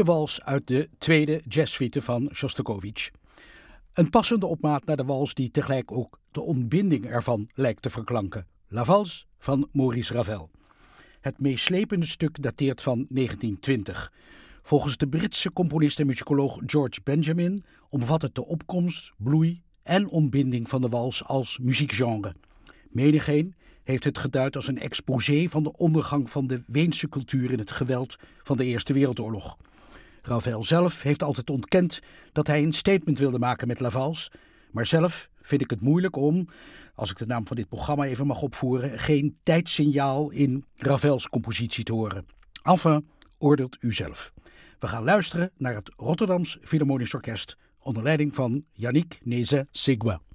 de wals uit de tweede jazzsuite van Sjostakovich. Een passende opmaat naar de wals die tegelijk ook de ontbinding ervan lijkt te verklanken. La Valse van Maurice Ravel. Het meeslepende stuk dateert van 1920. Volgens de Britse componist en muzikoloog George Benjamin omvat het de opkomst, bloei en ontbinding van de wals als muziekgenre. Menigeen heeft het geduid als een exposé van de ondergang van de Weense cultuur in het geweld van de Eerste Wereldoorlog. Ravel zelf heeft altijd ontkend dat hij een statement wilde maken met La Valse, maar zelf vind ik het moeilijk om, als ik de naam van dit programma even mag opvoeren, geen tijdssignaal in Ravels compositie te horen. Enfin, oordeelt u zelf. We gaan luisteren naar het Rotterdams Philharmonisch Orkest onder leiding van Yannick Nézet-Séguin.